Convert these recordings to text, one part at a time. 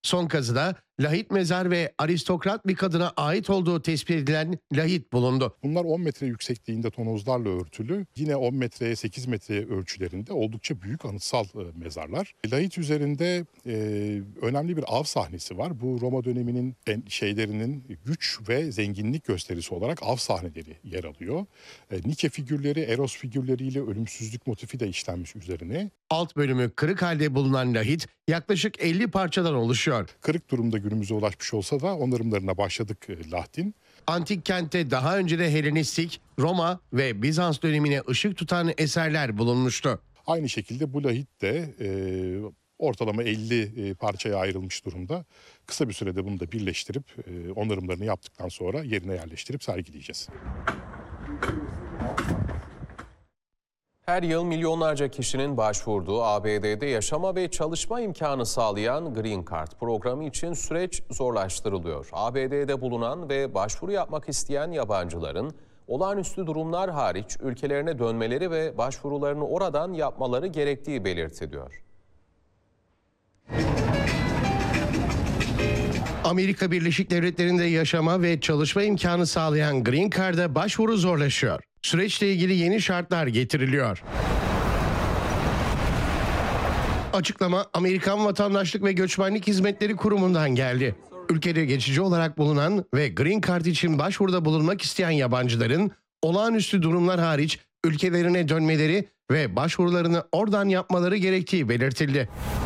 Son kazıda lahit mezar ve aristokrat bir kadına ait olduğu tespit edilen lahit bulundu. Bunlar 10 metre yüksekliğinde tonozlarla örtülü. Yine 10 metreye 8 metreye ölçülerinde oldukça büyük anıtsal mezarlar. Lahit üzerinde önemli bir av sahnesi var. Bu Roma döneminin şeylerinin güç ve zenginlik gösterisi olarak av sahneleri yer alıyor. Nike figürleri, Eros figürleriyle ölümsüzlük motifi de işlenmiş üzerine. Alt bölümü kırık halde bulunan lahit yaklaşık 50 parçadan oluşuyor. Kırık durumda günümüze ulaşmış olsa da onarımlarına başladık lahtin. Antik kentte daha önce de Helenistik, Roma ve Bizans dönemine ışık tutan eserler bulunmuştu. Aynı şekilde bu lahit de ortalama 50 parçaya ayrılmış durumda. Kısa bir sürede bunu da birleştirip onarımlarını yaptıktan sonra yerine yerleştirip sergileyeceğiz. Her yıl milyonlarca kişinin başvurduğu ABD'de yaşama ve çalışma imkanı sağlayan Green Card programı için süreç zorlaştırılıyor. ABD'de bulunan ve başvuru yapmak isteyen yabancıların olağanüstü durumlar hariç ülkelerine dönmeleri ve başvurularını oradan yapmaları gerektiği belirtiliyor. Amerika Birleşik Devletleri'nde yaşama ve çalışma imkanı sağlayan Green Card'a başvuru zorlaşıyor. Süreçle ilgili yeni şartlar getiriliyor. Açıklama Amerikan Vatandaşlık ve Göçmenlik Hizmetleri Kurumu'ndan geldi. Ülkede geçici olarak bulunan ve Green Card için başvuruda bulunmak isteyen yabancıların olağanüstü durumlar hariç ülkelerine dönmeleri ve başvurularını oradan yapmaları gerektiği belirtildi.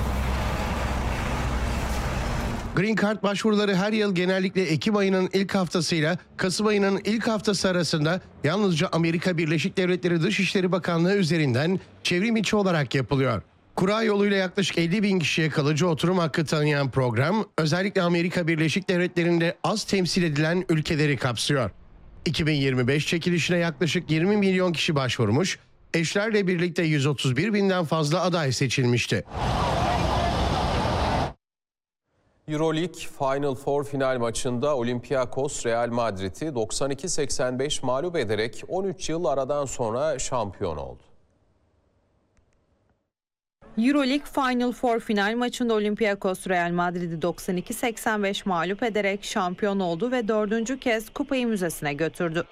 Green Card başvuruları her yıl genellikle Ekim ayının ilk haftasıyla Kasım ayının ilk haftası arasında yalnızca Amerika Birleşik Devletleri Dışişleri Bakanlığı üzerinden çevrim içi olarak yapılıyor. Kura yoluyla yaklaşık 50 bin kişiye kalıcı oturum hakkı tanıyan program, özellikle Amerika Birleşik Devletleri'nde az temsil edilen ülkeleri kapsıyor. 2025 çekilişine yaklaşık 20 milyon kişi başvurmuş, eşlerle birlikte 131 binden fazla aday seçilmişti. Euroleague Final Four final maçında Olympiakos Real Madrid'i 92-85 mağlup ederek 13 yıl aradan sonra şampiyon oldu. Euroleague Final Four final maçında Olympiakos Real Madrid'i 92-85 mağlup ederek şampiyon oldu ve 4. kez kupayı müzesine götürdü.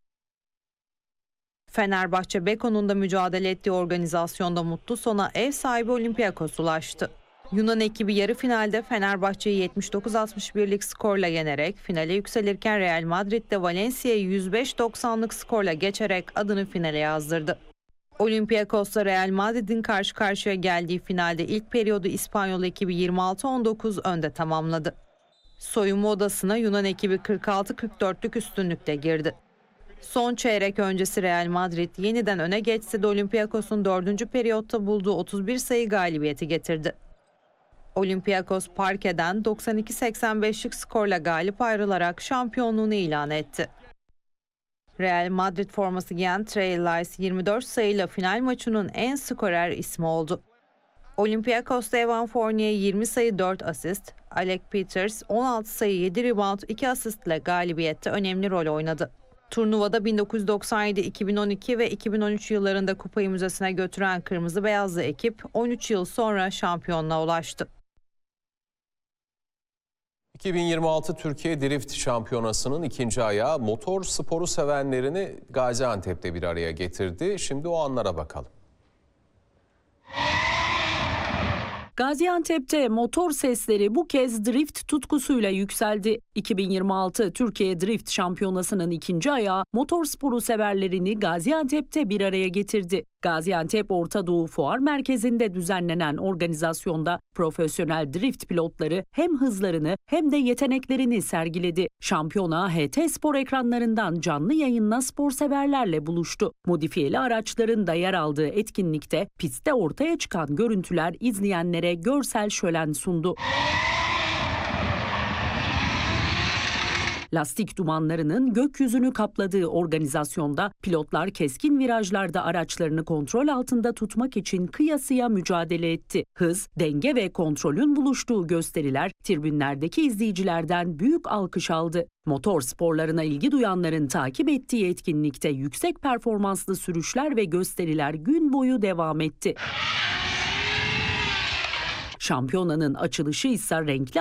Fenerbahçe Beko'nun da mücadele ettiği organizasyonda mutlu sona ev sahibi Olympiakos ulaştı. Yunan ekibi yarı finalde Fenerbahçe'yi 79-61'lik skorla yenerek finale yükselirken Real Madrid de Valencia'yı 105-90'lık skorla geçerek adını finale yazdırdı. Olympiakos'la Real Madrid'in karşı karşıya geldiği finalde ilk periyodu İspanyol ekibi 26-19 önde tamamladı. Soyunma odasına Yunan ekibi 46-44'lük üstünlükle girdi. Son çeyrek öncesi Real Madrid yeniden öne geçse de Olympiakos'un 4. periyotta bulduğu 31 sayı galibiyeti getirdi. Olympiakos parkeden 92-85'lik skorla galip ayrılarak şampiyonluğunu ilan etti. Real Madrid forması giyen Trey Lyles 24 sayıyla final maçının en skorer ismi oldu. Olympiakos'ta Evan Fournier 20 sayı 4 asist, Alec Peters 16 sayı 7 rebound 2 asistle galibiyette önemli rol oynadı. Turnuvada 1997, 2012 ve 2013 yıllarında kupayı müzesine götüren Kırmızı Beyazlı ekip 13 yıl sonra şampiyonluğa ulaştı. 2026 Türkiye Drift Şampiyonası'nın ikinci ayağı motor sporu sevenlerini Gaziantep'te bir araya getirdi. Şimdi o anlara bakalım. Gaziantep'te motor sesleri bu kez drift tutkusuyla yükseldi. 2026 Türkiye Drift Şampiyonası'nın ikinci ayağı motorsporu severlerini Gaziantep'te bir araya getirdi. Gaziantep Orta Doğu Fuar Merkezi'nde düzenlenen organizasyonda profesyonel drift pilotları hem hızlarını hem de yeteneklerini sergiledi. Şampiyona HT Spor ekranlarından canlı yayınla spor severlerle buluştu. Modifiyeli araçların da yer aldığı etkinlikte pistte ortaya çıkan görüntüler izleyenlere görsel şölen sundu. Lastik dumanlarının gökyüzünü kapladığı organizasyonda pilotlar keskin virajlarda araçlarını kontrol altında tutmak için kıyasıya mücadele etti. Hız, denge ve kontrolün buluştuğu gösteriler tribünlerdeki izleyicilerden büyük alkış aldı. Motor sporlarına ilgi duyanların takip ettiği etkinlikte yüksek performanslı sürüşler ve gösteriler gün boyu devam etti. Şampiyonanın açılışı ise renkli